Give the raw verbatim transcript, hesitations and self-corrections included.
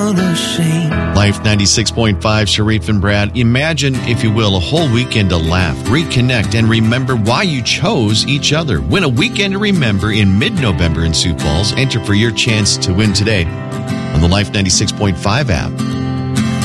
unashamed. Life ninety-six point five, Sharif and Brad. Imagine, if you will, a whole weekend to laugh, reconnect, and remember why you chose each other. Win a weekend to remember in mid-November in Sioux Falls. Enter for your chance to win today on the Life ninety-six point five app.